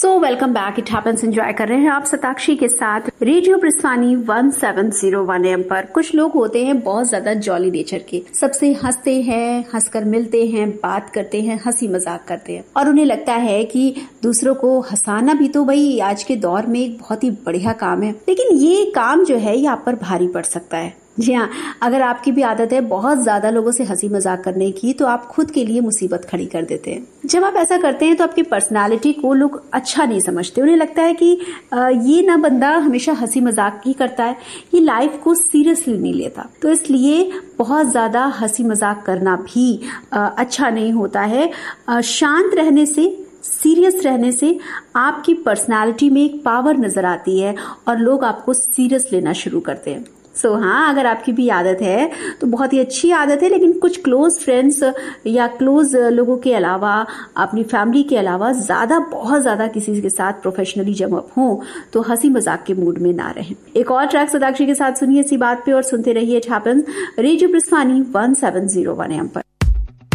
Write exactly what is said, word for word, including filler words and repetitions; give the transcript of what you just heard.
So welcome back. It happens enjoy कर रहे हैं आप सताक्षी के साथ radio प्रस्थानी one seven zero one M पर। कुछ लोग होते हैं बहुत ज्यादा जॉली नेचर के, सबसे हंसते हैं, हंसकर मिलते हैं, बात करते हैं, हंसी मजाक करते हैं और उन्हें लगता है कि दूसरों को हंसाना भी तो भाई आज के दौर में एक बहुत ही बढ़िया काम है। लेकिन ये काम जो है ये आप पर भारी पड़ सकता है। जी हाँ, अगर आपकी भी आदत है बहुत ज्यादा लोगों से हंसी मजाक करने की तो आप खुद के लिए मुसीबत खड़ी कर देते हैं। जब आप ऐसा करते हैं तो आपकी पर्सनालिटी को लोग अच्छा नहीं समझते। उन्हें लगता है कि ये ना बंदा हमेशा हंसी मजाक ही करता है, ये लाइफ को सीरियसली नहीं लेता। तो इसलिए बहुत ज्यादा हंसी मजाक करना भी अच्छा नहीं होता है। शांत रहने से, सीरियस रहने से आपकी पर्सनालिटी में एक पावर नजर आती है और लोग आपको सीरियस लेना शुरू करते हैं। सो so, हाँ, अगर आपकी भी आदत है तो बहुत ही अच्छी आदत है, लेकिन कुछ क्लोज फ्रेंड्स या क्लोज लोगों के अलावा, अपनी फैमिली के अलावा ज्यादा बहुत ज्यादा किसी के साथ प्रोफेशनली जब आप हो तो हंसी मजाक के मूड में ना रहें। एक और ट्रैक सताक्षी के साथ सुनिए इसी बात पे और सुनते रहिए it happens radio प्रस्थानी one seven zero one M पर।